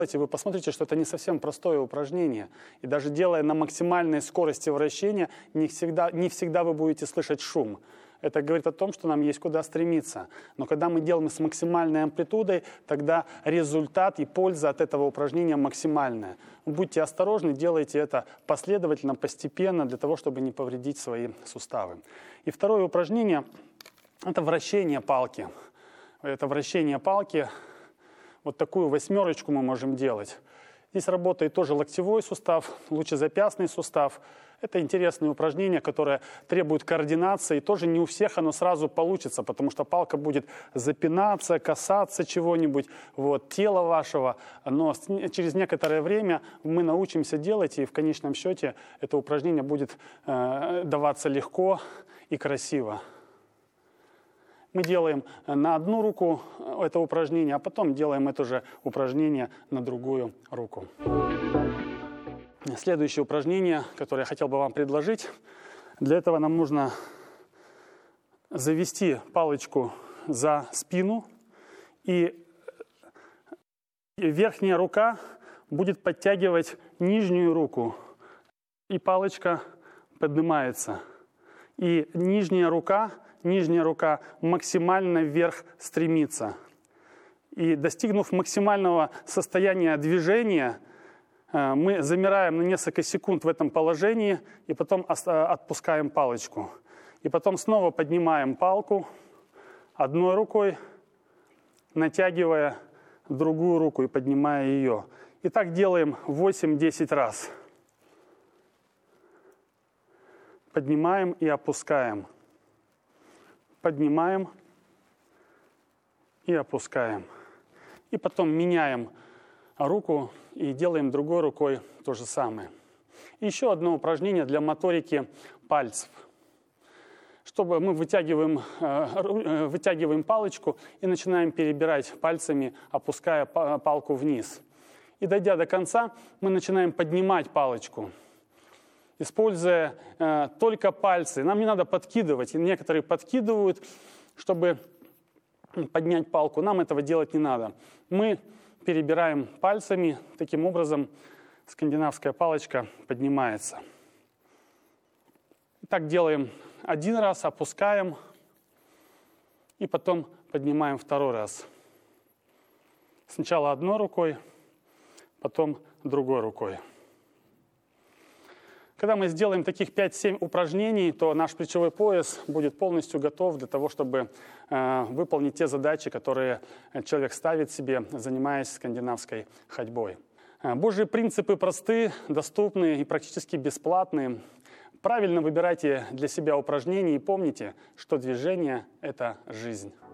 вы посмотрите, что это не совсем простое упражнение. И даже делая на максимальной скорости вращения, не всегда вы будете слышать шум. Это говорит о том, что нам есть куда стремиться. Но когда мы делаем с максимальной амплитудой, тогда результат и польза от этого упражнения максимальная. Будьте осторожны, делайте это последовательно, постепенно, для того, чтобы не повредить свои суставы. И второе упражнение – это вращение палки. Это вращение палки, вот такую восьмерочку мы можем делать. Здесь работает тоже локтевой сустав, лучезапястный сустав. Это интересное упражнение, которое требует координации. И тоже не у всех оно сразу получится, потому что палка будет запинаться, касаться чего-нибудь, тела вашего. Но через некоторое время мы научимся делать, и в конечном счете это упражнение будет даваться легко и красиво. Мы делаем на одну руку это упражнение, а потом делаем это же упражнение на другую руку. Следующее упражнение, которое я хотел бы вам предложить. Для этого нам нужно завести палочку за спину, и верхняя рука будет подтягивать нижнюю руку, и палочка поднимается. И нижняя рука максимально вверх стремится. И достигнув максимального состояния движения, мы замираем на несколько секунд в этом положении и потом отпускаем палочку. И потом снова поднимаем палку одной рукой, натягивая другую руку и поднимая ее. И так делаем 8-10 раз. Поднимаем и опускаем. Поднимаем и опускаем. И потом меняем руку и делаем другой рукой то же самое. И еще одно упражнение для моторики пальцев. Чтобы мы вытягиваем палочку и начинаем перебирать пальцами, опуская палку вниз. И дойдя до конца, мы начинаем поднимать палочку, используя только пальцы. Нам не надо подкидывать. И некоторые подкидывают, чтобы поднять палку. Нам этого делать не надо. Мы перебираем пальцами. Таким образом, скандинавская палочка поднимается. Так делаем один раз, опускаем. И потом поднимаем второй раз. Сначала одной рукой, потом другой рукой. Когда мы сделаем таких 5-7 упражнений, то наш плечевой пояс будет полностью готов для того, чтобы выполнить те задачи, которые человек ставит себе, занимаясь скандинавской ходьбой. Божьи принципы просты, доступны и практически бесплатны. Правильно выбирайте для себя упражнения и помните, что движение – это жизнь.